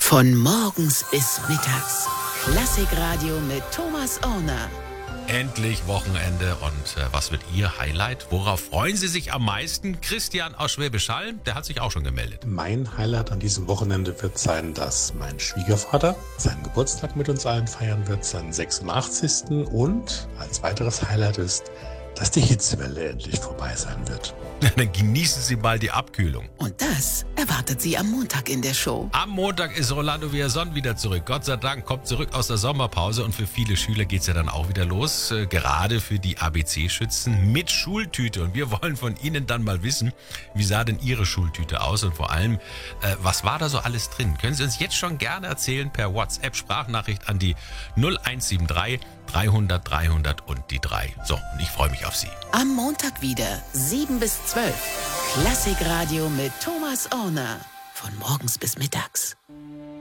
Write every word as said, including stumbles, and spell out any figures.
Von morgens bis mittags. Klassikradio mit Thomas Ohrner. Endlich Wochenende und äh, was wird Ihr Highlight? Worauf freuen Sie sich am meisten? Christian aus Schwäbisch Hall, der hat sich auch schon gemeldet. Mein Highlight an diesem Wochenende wird sein, dass mein Schwiegervater seinen Geburtstag mit uns allen feiern wird, seinen sechsundachtzigsten Und als weiteres Highlight ist, dass die Hitzewelle endlich vorbei sein wird. Dann genießen Sie mal die Abkühlung. Und das erwartet Sie am Montag in der Show. Am Montag ist Rolando Villazón wieder zurück. Gott sei Dank kommt zurück aus der Sommerpause und für viele Schüler geht's ja dann auch wieder los. Äh, gerade für die A B C-Schützen mit Schultüte. Und wir wollen von Ihnen dann mal wissen, wie sah denn Ihre Schultüte aus und vor allem, äh, was war da so alles drin? Können Sie uns jetzt schon gerne erzählen per WhatsApp-Sprachnachricht an die null eins sieben drei dreihundert dreihundert und die drei. So, und ich freue mich auf Sie. Am Montag wieder, sieben bis zwölf. Klassikradio mit Thomas Ohrner. Von morgens bis mittags.